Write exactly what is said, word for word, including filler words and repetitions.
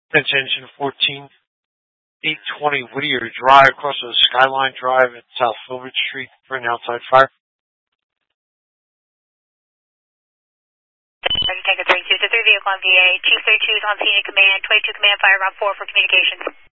Attention engine fourteen, eight twenty Whittier Drive, across the Skyline Drive at South Filbert Street for an outside fire. Tango three two to three vehicle on V A. Chief thirty-two is on scene in command. twenty-two command fire around four for communications.